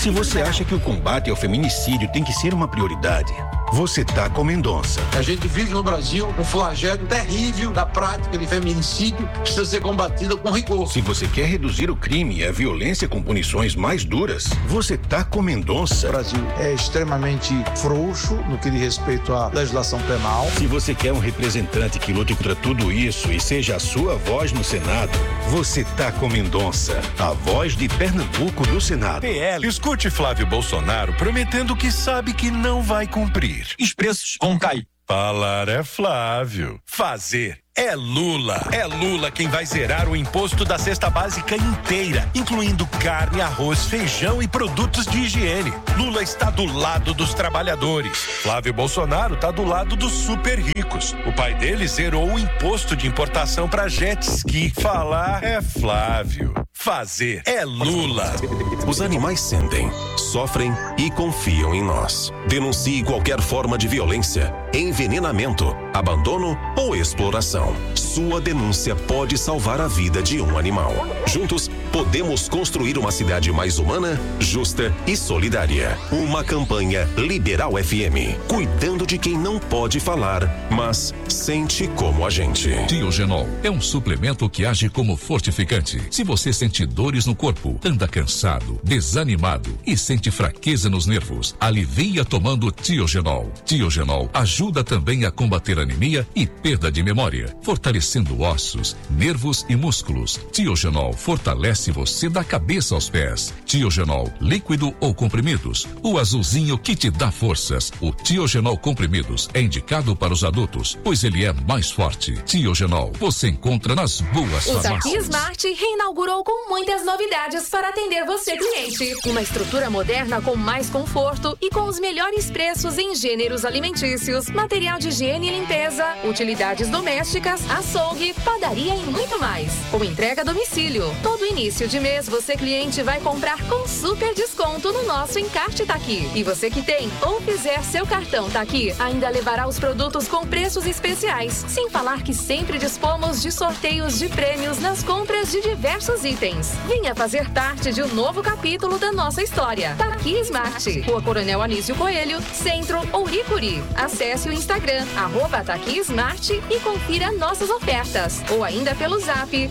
Se você acha que o combate ao feminicídio tem que ser uma prioridade, você tá com Mendonça. A gente vive no Brasil um flagelo terrível da prática de feminicídio que precisa ser combatida com rigor. Se você quer reduzir o crime e a violência com punições mais duras, você tá com Mendonça. O Brasil é extremamente frouxo no que diz respeito à legislação penal. Se você quer um representante que lute contra tudo isso e seja a sua voz no Senado, você tá com Mendonça, a voz de Pernambuco no Senado. PL. Escute Flávio Bolsonaro prometendo que sabe que não vai cumprir. Os preços vão cair. Falar é Flávio. Fazer é Lula. É Lula quem vai zerar o imposto da cesta básica inteira, incluindo carne, arroz, feijão e produtos de higiene. Lula está do lado dos trabalhadores. Flávio Bolsonaro está do lado dos super ricos. O pai dele zerou o imposto de importação para jet ski. Falar é Flávio. Fazer é Lula. Os animais sentem, sofrem e confiam em nós. Denuncie qualquer forma de violência, envenenamento, abandono ou exploração. Sua denúncia pode salvar a vida de um animal. Juntos, podemos construir uma cidade mais humana, justa e solidária. Uma campanha Liberal FM, cuidando de quem não pode falar, mas sente como a gente. Tiogenol é um suplemento que age como fortificante. Se você sente dores no corpo, anda cansado, desanimado e sente fraqueza nos nervos, alivia tomando Tiogenol. Tiogenol ajuda também a combater anemia e perda de memória, fortalecendo ossos, nervos e músculos. Tiogenol fortalece você da cabeça aos pés. Tiogenol, líquido ou comprimidos, o azulzinho que te dá forças. O Tiogenol comprimidos é indicado para os adultos, pois ele é mais forte. Tiogenol, você encontra nas boas farmácias. O Taqui Smart reinaugurou com muitas novidades para atender você, cliente. Uma estrutura moderna com mais conforto e com os melhores preços em gêneros alimentícios, material de higiene e limpeza, utilidades domésticas, açougue, padaria e muito mais. Com entrega a domicílio. Todo início de mês você, cliente, vai comprar com super desconto no nosso encarte Taqui. E você que tem ou fizer seu cartão Taqui ainda levará os produtos com preços especiais. Sem falar que sempre dispomos de sorteios de prêmios nas compras de diversos itens. Venha fazer parte de um novo capítulo da nossa história. Taqui Smart. Rua Coronel Anísio Coelho, Centro, Ouricuri. Acesse o Instagram, @Taqui Smart e confira nossas ofertas. Ou ainda pelo Zap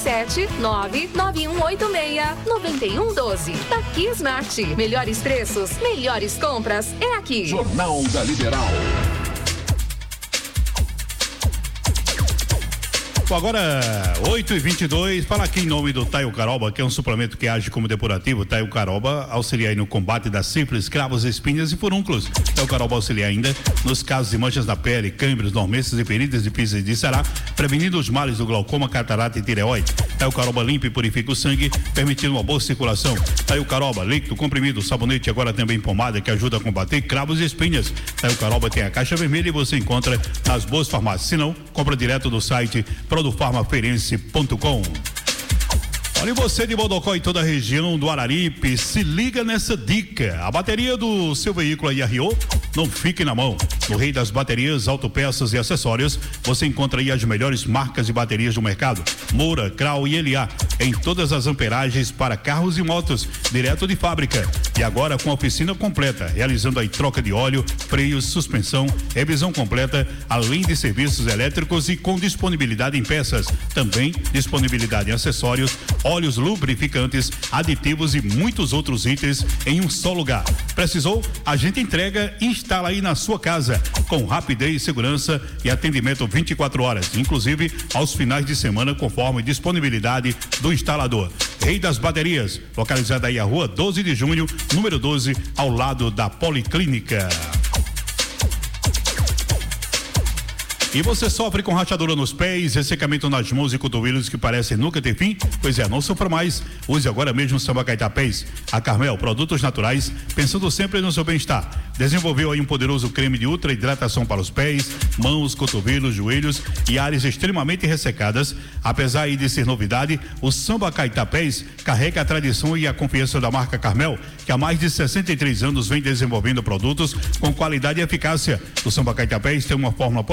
87 99186 9112. Taqui Smart. Melhores preços, melhores compras é aqui. Jornal da Liberal. Bom, agora 8h22, fala aqui em nome do Taio Caroba, que é um suplemento que age como depurativo. Taio Caroba auxilia aí no combate das sífilis, cravos, espinhas e furúnculos. Taio Caroba auxilia ainda nos casos de manchas na pele, câimbras, dormências e feridas difíceis de sarar, prevenindo os males do glaucoma, catarata e tireoide. Taio Caroba limpa e purifica o sangue, permitindo uma boa circulação. Taio Caroba, líquido, comprimido, sabonete, agora também pomada, que ajuda a combater cravos e espinhas. Taio Caroba tem a caixa vermelha e você encontra nas boas farmácias. Se não, compra direto do site produfarmaferense.com. Olha, você de Bodocó e toda a região do Araripe, se liga nessa dica. A bateria do seu veículo aí arriou? Não fique na mão. No Rei das Baterias, Autopeças e Acessórios, você encontra aí as melhores marcas de baterias do mercado. Moura, Krau e LA, em todas as amperagens para carros e motos, direto de fábrica. E agora com a oficina completa, realizando aí troca de óleo, freios, suspensão, revisão completa, além de serviços elétricos e com disponibilidade em peças. Também disponibilidade em acessórios, óleos lubrificantes, aditivos e muitos outros itens em um só lugar. Precisou? A gente entrega e instala aí na sua casa, com rapidez, segurança e atendimento 24 horas, inclusive aos finais de semana, conforme disponibilidade do instalador. Rei das Baterias, localizada aí a rua 12 de junho, número 12, ao lado da Policlínica. E você sofre com rachadura nos pés, ressecamento nas mãos e cotovelos que parecem nunca ter fim? Pois é, não sofra mais. Use agora mesmo o Samba Caetá Pés. A Carmel, produtos naturais, pensando sempre no seu bem-estar. Desenvolveu aí um poderoso creme de ultra hidratação para os pés, mãos, cotovelos, joelhos e áreas extremamente ressecadas. Apesar aí de ser novidade, o Samba Caetá Pés carrega a tradição e a confiança da marca Carmel, que há mais de 63 anos vem desenvolvendo produtos com qualidade e eficácia. O Samba Caetá Pés tem uma fórmula poderosa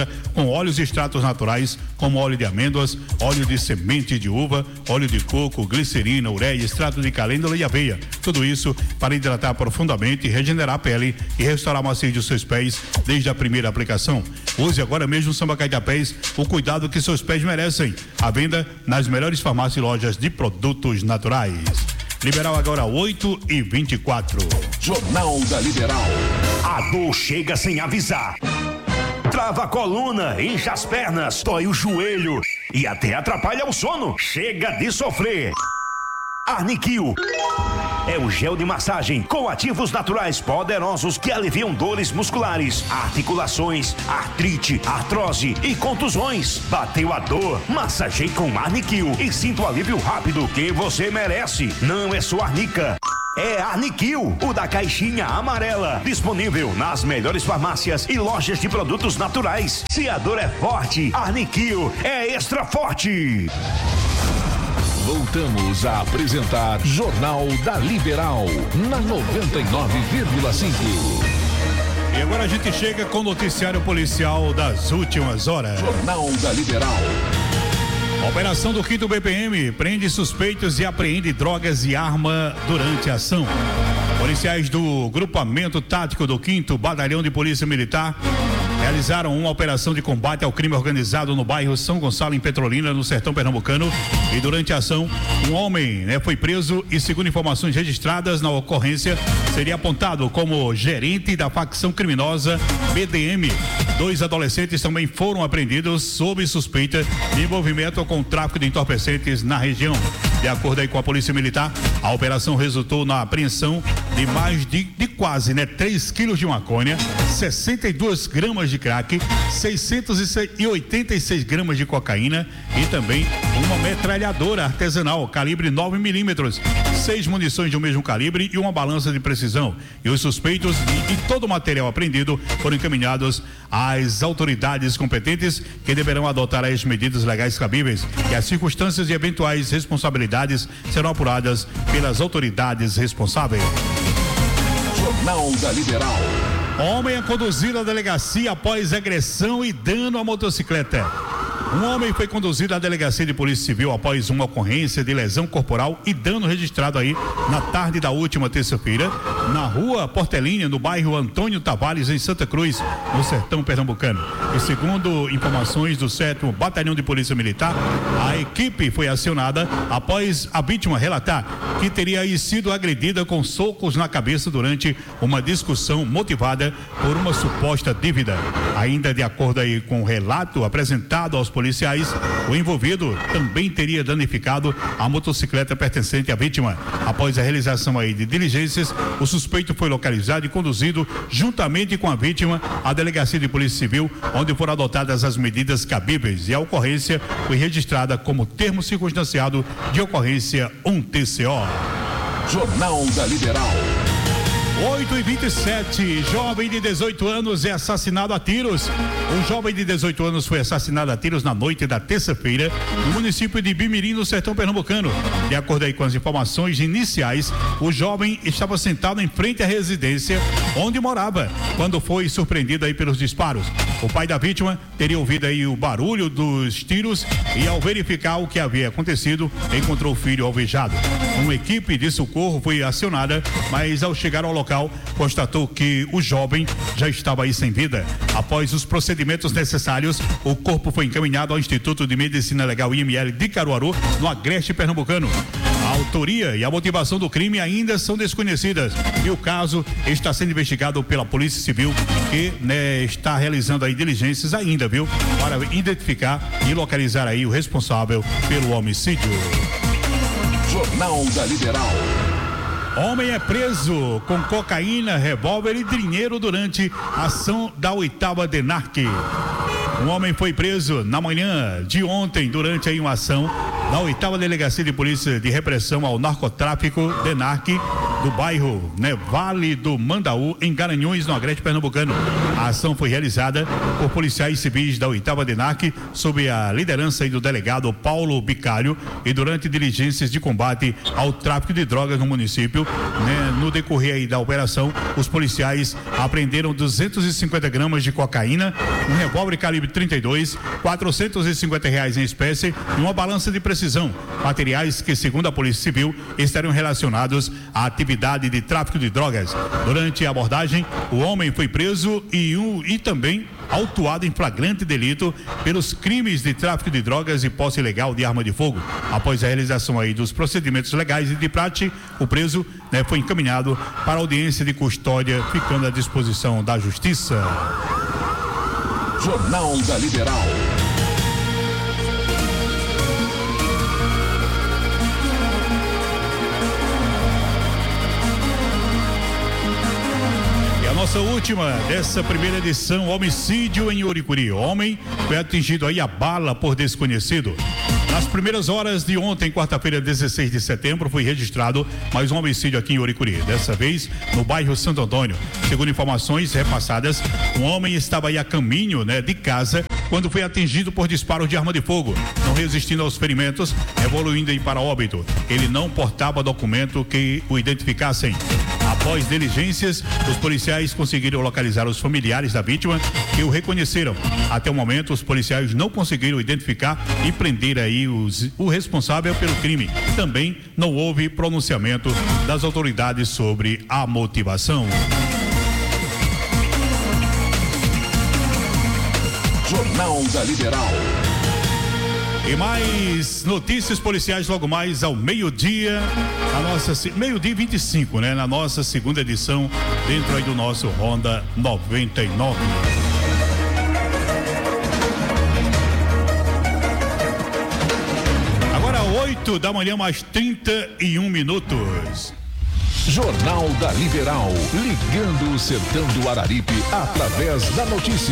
cremosa com óleos e extratos naturais, como óleo de amêndoas, óleo de semente de uva, óleo de coco, glicerina, ureia, extrato de calêndula e aveia. Tudo isso para hidratar profundamente, regenerar a pele e restaurar macio de seus pés desde a primeira aplicação. Use agora mesmo o Samba Caetá Pés, o cuidado que seus pés merecem. À venda nas melhores farmácias e lojas de produtos naturais. Liberal agora 8h24. Jornal da Liberal. A dor chega sem avisar. Trava a coluna, incha as pernas, dói o joelho e até atrapalha o sono. Chega de sofrer. Arniquil é o gel de massagem com ativos naturais poderosos que aliviam dores musculares, articulações, artrite, artrose e contusões. Bateu a dor? Massageie com Arniquil e sinta o alívio rápido que você merece. Não é só Arnica. É Arniquil, o da caixinha amarela, disponível nas melhores farmácias e lojas de produtos naturais. Se a dor é forte, Arniquil é extra forte. Voltamos a apresentar Jornal da Liberal, na 99,5. E agora a gente chega com o noticiário policial das últimas horas. Jornal da Liberal. Operação do 5º BPM prende suspeitos e apreende drogas e arma durante a ação. Policiais do Grupamento Tático do 5º Batalhão de Polícia Militar realizaram uma operação de combate ao crime organizado no bairro São Gonçalo, em Petrolina, no sertão pernambucano. E durante a ação, um homem foi preso e, segundo informações registradas na ocorrência, seria apontado como gerente da facção criminosa BDM. 2 adolescentes também foram apreendidos sob suspeita de envolvimento com o tráfico de entorpecentes na região. De acordo aí com a Polícia Militar, a operação resultou na apreensão de mais de quase 3 quilos de maconha, 62 gramas de crack, 686 gramas de cocaína e também uma metralhadora artesanal calibre 9mm, 6 munições de um mesmo calibre e uma balança de precisão. E os suspeitos e todo o material apreendido foram encaminhados às autoridades competentes, que deverão adotar as medidas legais cabíveis, e as circunstâncias e eventuais responsabilidades serão apuradas pelas autoridades responsáveis. Jornal da Liberal. Homem é conduzido à delegacia após agressão e dano à motocicleta. Um homem foi conduzido à delegacia de Polícia Civil após uma ocorrência de lesão corporal e dano registrado aí na tarde da última terça-feira, na rua Portelinha, no bairro Antônio Tavares, em Santa Cruz, no sertão pernambucano. E segundo informações do 7º Batalhão de Polícia Militar, a equipe foi acionada após a vítima relatar que teria sido agredida com socos na cabeça durante uma discussão motivada por uma suposta dívida. Ainda de acordo aí com o relato apresentado aos policiais, o envolvido também teria danificado a motocicleta pertencente à vítima. Após a realização aí de diligências, o suspeito foi localizado e conduzido juntamente com a vítima à delegacia de Polícia Civil, onde foram adotadas as medidas cabíveis, e a ocorrência foi registrada como termo circunstanciado de ocorrência 1 TCO. Jornal da Liberal. 8h27, jovem de 18 anos é assassinado a tiros. Um jovem de 18 anos foi assassinado a tiros na noite da terça-feira no município de Bimirim, no sertão pernambucano. De acordo aí com as informações iniciais, o jovem estava sentado em frente à residência onde morava, quando foi surpreendido aí pelos disparos. O pai da vítima teria ouvido aí o barulho dos tiros e, ao verificar o que havia acontecido, encontrou o filho alvejado. Uma equipe de socorro foi acionada, mas ao chegar ao local, constatou que o jovem já estava aí sem vida. Após os procedimentos necessários, o corpo foi encaminhado ao Instituto de Medicina Legal IML de Caruaru, no Agreste Pernambucano. A autoria e a motivação do crime ainda são desconhecidas e o caso está sendo investigado pela Polícia Civil, que está realizando aí diligências ainda, para identificar e localizar aí o responsável pelo homicídio. Jornal da Liberal. Homem é preso com cocaína, revólver e dinheiro durante a ação da 8ª DENARC. Um homem foi preso na manhã de ontem durante aí uma ação da 8ª Delegacia de Polícia de Repressão ao Narcotráfico, DENARC, do bairro, Vale do Mandaú, em Garanhuns, no Agreste Pernambucano. A ação foi realizada por policiais civis da 8ª DENAC, sob a liderança do delegado Paulo Bicário, e durante diligências de combate ao tráfico de drogas no município, no decorrer aí da operação, os policiais apreenderam 250 gramas de cocaína, um revólver calibre 32, R$450 em espécie e uma balança de precisão. Materiais que, segundo a Polícia Civil, estariam relacionados à atividade de tráfico de drogas. Durante a abordagem, o homem foi preso e também autuado em flagrante delito pelos crimes de tráfico de drogas e posse ilegal de arma de fogo. Após a realização aí dos procedimentos legais e de prática, o preso foi encaminhado para a audiência de custódia, ficando à disposição da Justiça. Jornal da Liberal. Nossa última dessa primeira edição, homicídio em Uricuri. Homem foi atingido aí a bala por desconhecido. Nas primeiras horas de ontem, quarta-feira, 16 de setembro, foi registrado mais um homicídio aqui em Uricuri. Dessa vez, no bairro Santo Antônio. Segundo informações repassadas, um homem estava aí a caminho, de casa, quando foi atingido por disparo de arma de fogo, não resistindo aos ferimentos, evoluindo aí para óbito. Ele não portava documento que o identificassem. Após diligências, os policiais conseguiram localizar os familiares da vítima, que o reconheceram. Até o momento, os policiais não conseguiram identificar e prender aí o responsável pelo crime. Também não houve pronunciamento das autoridades sobre a motivação. Jornal da Liberal. E mais notícias policiais logo mais ao meio-dia, meio-dia 25, na nossa segunda edição, dentro aí do nosso Ronda 99. Agora 8 da manhã, mais 31 minutos. Jornal da Liberal, ligando o sertão do Araripe através da notícia.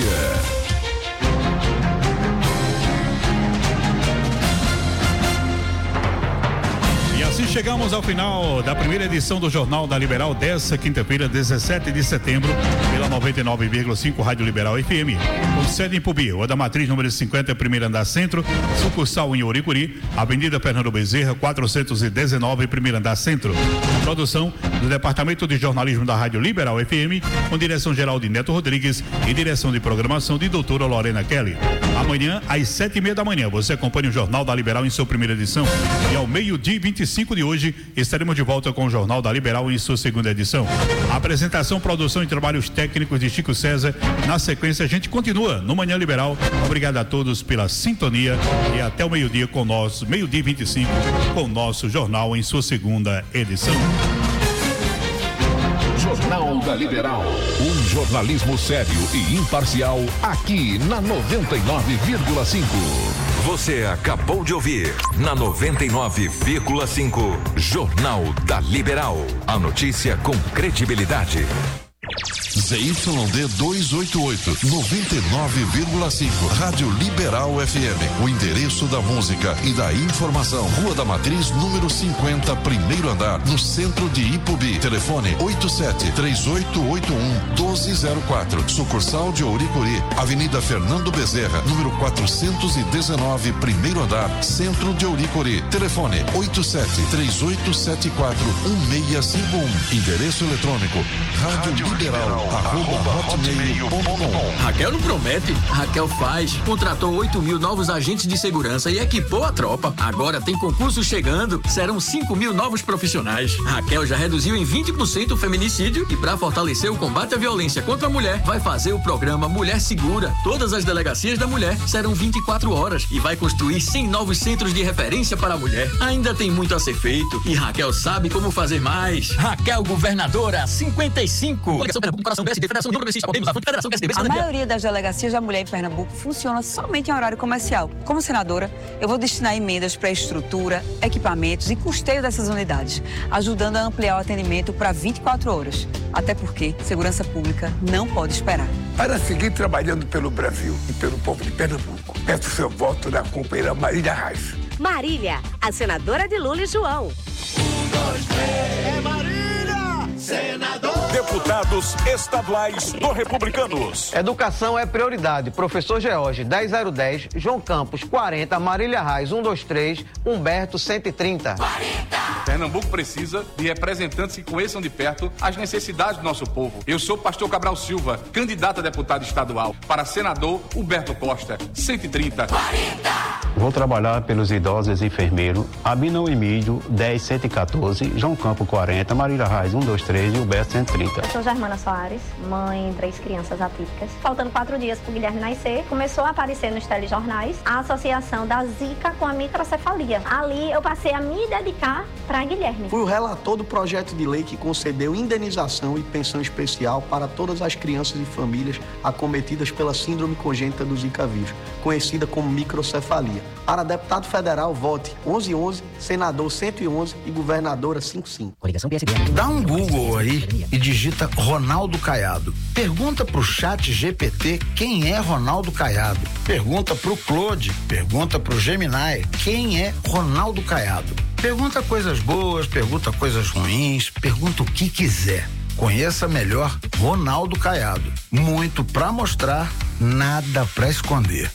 Assim chegamos ao final da primeira edição do Jornal da Liberal dessa quinta-feira, 17 de setembro, pela 99,5 Rádio Liberal FM, com sede em Pubi, Rua da Matriz, número 50, primeiro andar centro, sucursal em Uricuri, Avenida Fernando Bezerra, 419, primeiro andar centro. Produção do Departamento de Jornalismo da Rádio Liberal FM, com direção geral de Neto Rodrigues e direção de programação de doutora Lorena Kelly. Amanhã, às 7:30 da manhã, você acompanha o Jornal da Liberal em sua primeira edição. E ao meio-dia 25 de hoje, estaremos de volta com o Jornal da Liberal em sua segunda edição. Apresentação, produção e trabalhos técnicos de Chico César. Na sequência, a gente continua no Manhã Liberal. Obrigado a todos pela sintonia e até o meio-dia com o nosso, meio-dia 25, com o nosso jornal em sua segunda edição. Jornal da Liberal. Um jornalismo sério e imparcial aqui na 99,5. Você acabou de ouvir na 99,5 Jornal da Liberal. A notícia com credibilidade. ZYD 288, 99,5, Rádio Liberal FM. O endereço da música e da informação. Rua da Matriz, número 50, primeiro andar, no centro de Ipubi. Telefone 87-3881-1204. Sucursal de Ouricuri, Avenida Fernando Bezerra, número 419, primeiro andar, centro de Ouricuri. Telefone 87-3874-1651. Endereço eletrônico Rádio Liberal. @hotmail.com. Raquel não promete, Raquel faz. Contratou 8 mil novos agentes de segurança e equipou a tropa. Agora tem concurso chegando, serão 5 mil novos profissionais. Raquel já reduziu em 20% o feminicídio e, para fortalecer o combate à violência contra a mulher, vai fazer o programa Mulher Segura. Todas as delegacias da mulher serão 24 horas e vai construir 100 novos centros de referência para a mulher. Ainda tem muito a ser feito e Raquel sabe como fazer mais. Raquel Governadora 55. A maioria das delegacias da mulher em Pernambuco funciona somente em horário comercial. Como senadora, eu vou destinar emendas para estrutura, equipamentos e custeio dessas unidades, ajudando a ampliar o atendimento para 24 horas. Até porque segurança pública não pode esperar. Para seguir trabalhando pelo Brasil e pelo povo de Pernambuco, peço seu voto na companheira Marília Reis. Marília, a senadora de Lula e João. 1, 2, 3. É Marília! senador. Deputados estaduais do Republicanos. Educação é prioridade. Professor George, 10010, João Campos, 40, Marília Reis, 123, Humberto, 130. 40. Pernambuco precisa de representantes que conheçam de perto as necessidades do nosso povo. Eu sou Pastor Cabral Silva, candidato a deputado estadual. Para senador, Humberto Costa, 130. 40. Vou trabalhar pelos idosos e enfermeiros. Abinão Emílio, 10114, João Campo, 40, Marília Reis, 123 e Humberto, 130. Sou Germana Soares, mãe de 3 crianças atípicas. Faltando 4 dias para o Guilherme nascer, começou a aparecer nos telejornais a associação da Zika com a microcefalia. Ali eu passei a me dedicar para Guilherme. Fui o relator do projeto de lei que concedeu indenização e pensão especial para todas as crianças e famílias acometidas pela síndrome congênita do Zika vírus, conhecida como microcefalia. Para deputado federal, vote 1111, senador 111 e governadora 55. Coligação PSD. Dá um Google aí e digita Ronaldo Caiado. Pergunta pro chat GPT quem é Ronaldo Caiado. Pergunta pro Claude, pergunta pro Gemini quem é Ronaldo Caiado. Pergunta coisas boas, pergunta coisas ruins, pergunta o que quiser. Conheça melhor Ronaldo Caiado. Muito pra mostrar, nada pra esconder.